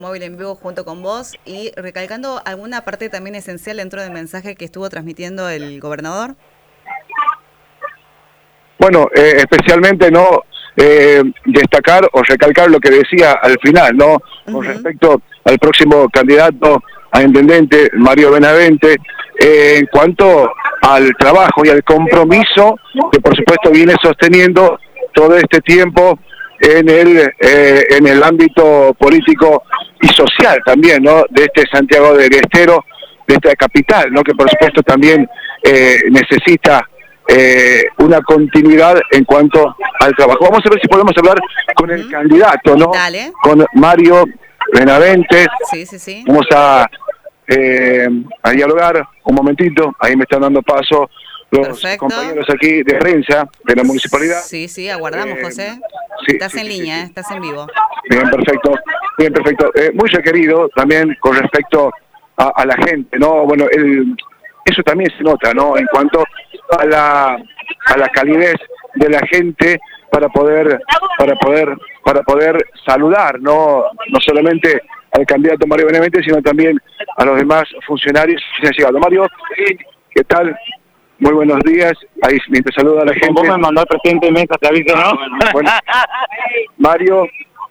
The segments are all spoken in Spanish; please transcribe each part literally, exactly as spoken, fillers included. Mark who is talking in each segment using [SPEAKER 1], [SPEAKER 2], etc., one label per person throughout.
[SPEAKER 1] móvil en vivo junto con vos y recalcando alguna parte también esencial dentro del mensaje que estuvo transmitiendo el gobernador.
[SPEAKER 2] Bueno, eh, especialmente no eh, destacar o recalcar lo que decía al final, ¿no? Uh-huh. Con respecto al próximo candidato a intendente, Mario Benavente, eh, en cuanto al trabajo y al compromiso que por supuesto viene sosteniendo todo este tiempo en el eh, en el ámbito político y social también, ¿no? De este Santiago del Estero, de esta capital, ¿no? Que por supuesto también eh, necesita eh, una continuidad en cuanto al trabajo. Vamos a ver si podemos hablar con el uh-huh. candidato, ¿no?
[SPEAKER 1] Dale.
[SPEAKER 2] Con Mario Benavente.
[SPEAKER 1] Sí, sí, sí.
[SPEAKER 2] Vamos a, eh, a dialogar un momentito. Ahí me están dando paso los Perfecto. compañeros aquí de prensa de la municipalidad.
[SPEAKER 1] Sí, sí, aguardamos, eh, José.
[SPEAKER 2] Sí,
[SPEAKER 1] estás
[SPEAKER 2] sí,
[SPEAKER 1] en
[SPEAKER 2] sí,
[SPEAKER 1] línea,
[SPEAKER 2] sí,
[SPEAKER 1] sí. estás en vivo.
[SPEAKER 2] Bien, perfecto. Bien, perfecto. Eh, muy requerido también con respecto a, a la gente, ¿no? Bueno, el, eso también se nota, ¿no? En cuanto a la a la calidez de la gente para poder para poder para poder saludar, no no solamente al candidato Mario Benavente, sino también a los demás funcionarios que han llegado. Mario, ¿qué tal? Muy buenos días. Ahí mientras saluda a la gente.
[SPEAKER 3] Vos me mandó el presidente Mesa, te aviso, ¿no?
[SPEAKER 2] Bueno, Mario,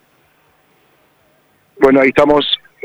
[SPEAKER 2] bueno, ahí estamos,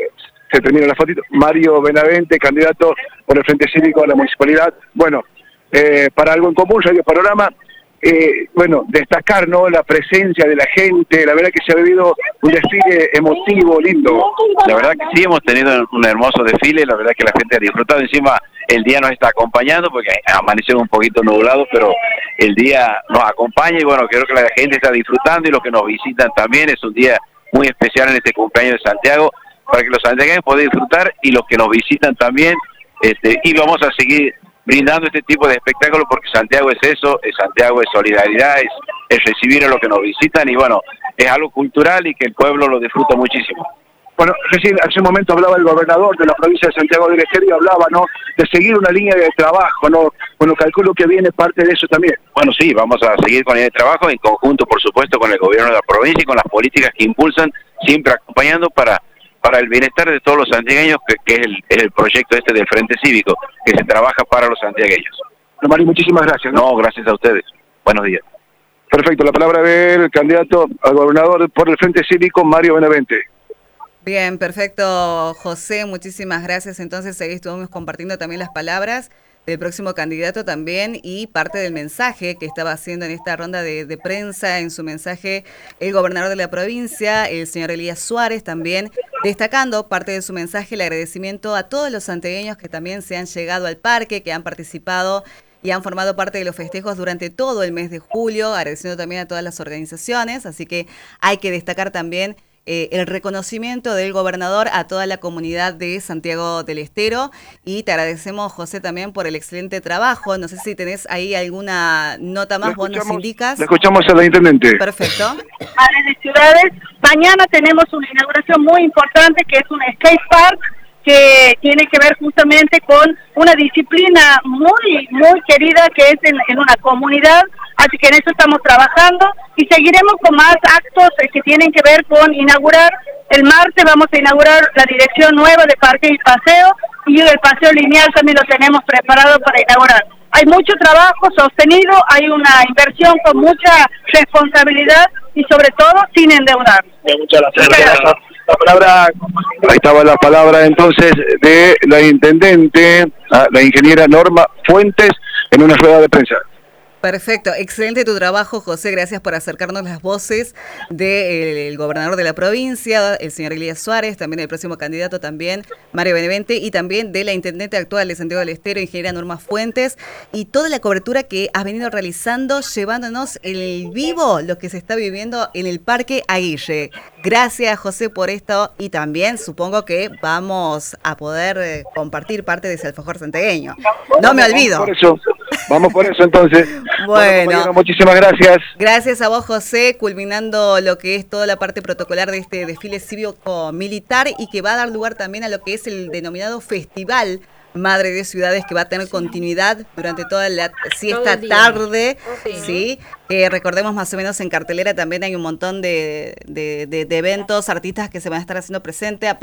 [SPEAKER 2] se termina la fotito. Mario Benavente, candidato por el Frente Cívico de la Municipalidad. Bueno, eh, para algo en común, Radio Panorama, eh, bueno, destacar, ¿no?, la presencia de la gente. La verdad que se ha vivido un desfile emotivo, lindo.
[SPEAKER 3] La verdad que sí, hemos tenido un hermoso desfile, la verdad que la gente ha disfrutado. Encima el día nos está acompañando porque amaneció un poquito nublado, pero el día nos acompaña y bueno, creo que la gente está disfrutando y los que nos visitan también. Es un día muy especial en este cumpleaños de Santiago para que los santiagueños puedan disfrutar y los que nos visitan también, este, y vamos a seguir brindando este tipo de espectáculos porque Santiago es eso, es Santiago es solidaridad, es, es recibir a los que nos visitan y bueno, es algo cultural y que el pueblo lo disfruta muchísimo.
[SPEAKER 2] Bueno, recién hace un momento hablaba el gobernador de la provincia de Santiago del Estero y hablaba, ¿no?, de seguir una línea de trabajo, ¿no? Bueno, calculo que viene parte de eso también.
[SPEAKER 3] Bueno, sí, vamos a seguir con el trabajo en conjunto, por supuesto, con el gobierno de la provincia y con las políticas que impulsan, siempre acompañando para para el bienestar de todos los santiagueños, que, que es, el, es el proyecto este del Frente Cívico, que se trabaja para los santiagueños.
[SPEAKER 2] Bueno, Mario, muchísimas gracias, ¿no?
[SPEAKER 3] No, gracias a ustedes. Buenos días.
[SPEAKER 2] Perfecto, la palabra del candidato al gobernador por el Frente Cívico, Mario Benavente.
[SPEAKER 1] Bien, perfecto, José, muchísimas gracias. Entonces ahí estuvimos compartiendo también las palabras del próximo candidato también y parte del mensaje que estaba haciendo en esta ronda de, de prensa, en su mensaje el gobernador de la provincia, el señor Elías Suárez, también destacando parte de su mensaje el agradecimiento a todos los santiagueños que también se han llegado al parque, que han participado y han formado parte de los festejos durante todo el mes de julio, agradeciendo también a todas las organizaciones, así que hay que destacar también Eh, el reconocimiento del gobernador a toda la comunidad de Santiago del Estero y te agradecemos, José, también por el excelente trabajo. No sé si tenés ahí alguna nota más, vos nos indicas.
[SPEAKER 2] Le escuchamos a la intendente.
[SPEAKER 1] Perfecto.
[SPEAKER 4] Áreas de ciudades, mañana tenemos una inauguración muy importante que es un skate park que tiene que ver justamente con una disciplina muy, muy querida que es en, en una comunidad. Así que en eso estamos trabajando y seguiremos con más actos eh, que tienen que ver con inaugurar. El martes vamos a inaugurar la dirección nueva de Parque y Paseo y el paseo lineal también lo tenemos preparado para inaugurar. Hay mucho trabajo sostenido, hay una inversión con mucha responsabilidad y sobre todo sin endeudar.
[SPEAKER 2] Muchas gracias. La palabra, ahí estaba la palabra entonces de la intendente, la ingeniera Norma Fuentes, en una rueda de prensa.
[SPEAKER 1] Perfecto, excelente tu trabajo, José, gracias por acercarnos las voces del gobernador de la provincia, el señor Elías Suárez, también el próximo candidato también, Mario Benavente, y también de la intendente actual de Santiago del Estero, ingeniera Norma Fuentes, y toda la cobertura que has venido realizando, llevándonos en el vivo lo que se está viviendo en el Parque Aguirre. Gracias, José, por esto, y también supongo que vamos a poder eh, compartir parte de ese alfajor santiagueño. No me olvido.
[SPEAKER 2] Por eso, vamos por eso entonces.
[SPEAKER 1] Bueno,
[SPEAKER 2] bueno muchísimas gracias.
[SPEAKER 1] Gracias a vos, José, culminando lo que es toda la parte protocolar de este desfile cívico-militar y que va a dar lugar también a lo que es el denominado Festival Madre de Ciudades, que va a tener continuidad durante toda la si
[SPEAKER 5] Todo
[SPEAKER 1] esta
[SPEAKER 5] el día.
[SPEAKER 1] tarde,
[SPEAKER 5] Sí.
[SPEAKER 1] ¿sí? Eh, recordemos más o menos en cartelera también hay un montón de, de, de, de eventos, artistas que se van a estar haciendo presente.